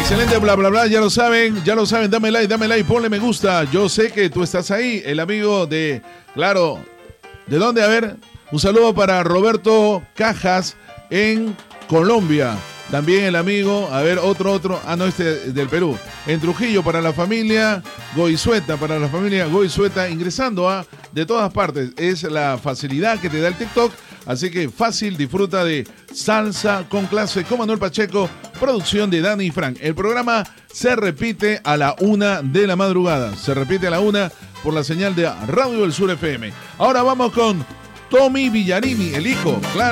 Excelente, bla, bla, bla, ya lo saben, dame like, ponle me gusta. Yo sé que tú estás ahí, el amigo de, claro, ¿de dónde? A ver, un saludo para Roberto Cajas en Colombia. También el amigo, a ver, otro, no, este del Perú. En Trujillo para la familia Goizueta, ingresando a de todas partes. Es la facilidad que te da el TikTok, así que fácil, disfruta de Salsa con Clase con Manuel Pacheco, producción de Dani y Frank. El programa se repite a la 1 de la madrugada, por la señal de Radio del Sur FM. Ahora vamos con Tommy Villarini, el hijo, claro.